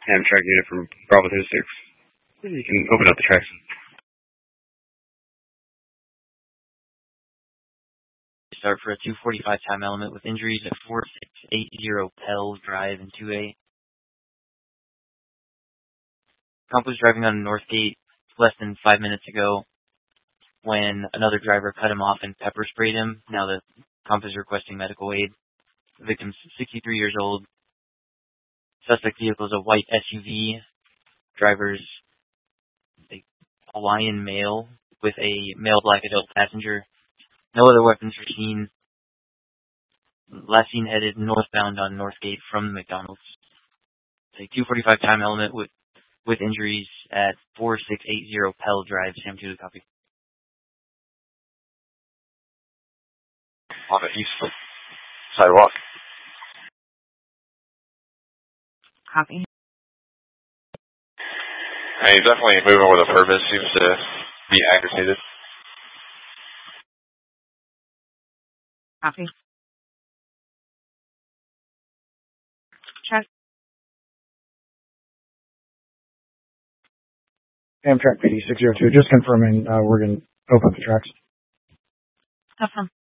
Amtrak unit from Bravo 36. You can open up the tracks. Start for a 2:45 time element with injuries at 4680 Pell Drive in 2A. Comp was driving on Northgate less than 5 minutes ago when another driver cut him off and pepper sprayed him. Now the comp is requesting medical aid. The victim's 63 years old. Suspect vehicle is a white SUV. Driver's a Hawaiian male with a male black adult passenger. No other weapons were seen. Last seen headed northbound on Northgate from the McDonald's. It's a 2:45 time element with injuries at 4680 Pell Drive, Sam 2 to copy. On the east sidewalk. Copy. And he's definitely moving with a purpose. Seems to be agitated. Copy. Check. Amtrak PD 602, just confirming we're going to open up the tracks. Confirm.